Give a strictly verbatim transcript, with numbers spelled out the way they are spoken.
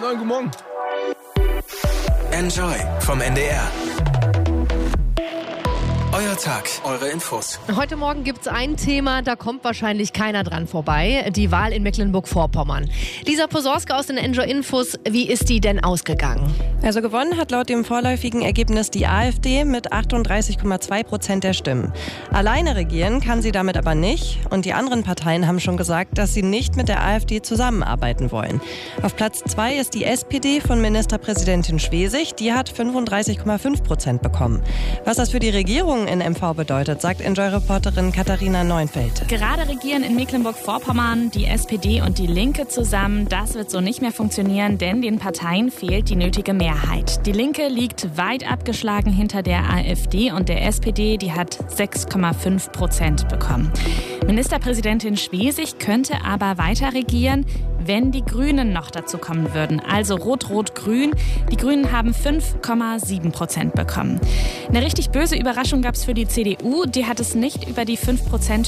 Moin, guten Morgen. Enjoy vom N D R. Euer Tag, eure Infos. Heute Morgen gibt's ein Thema, da kommt wahrscheinlich keiner dran vorbei. Die Wahl in Mecklenburg-Vorpommern. Lisa Posorska aus den Enjoy Infos, wie ist die denn ausgegangen? Also gewonnen hat laut dem vorläufigen Ergebnis die AfD mit achtunddreißig Komma zwei Prozent der Stimmen. Alleine regieren kann sie damit aber nicht. Und die anderen Parteien haben schon gesagt, dass sie nicht mit der AfD zusammenarbeiten wollen. Auf Platz zwei ist die S P D von Ministerpräsidentin Schwesig. Die hat fünfunddreißig Komma fünf Prozent bekommen. Was das für die Regierung in M V bedeutet, sagt Enjoy-Reporterin Katharina Neunfeld. Gerade regieren in Mecklenburg-Vorpommern die S P D und die Linke zusammen. Das wird so nicht mehr funktionieren, denn den Parteien fehlt die nötige Mehrheit. Die Linke liegt weit abgeschlagen hinter der AfD und der S P D, die hat sechs Komma fünf Prozent bekommen. Ministerpräsidentin Schwesig könnte aber weiter regieren, wenn die Grünen noch dazu kommen würden. Also Rot-Rot-Grün. Die Grünen haben fünf Komma sieben Prozent bekommen. Eine richtig böse Überraschung gab es für die C D U. Die hat es nicht über die fünf Prozent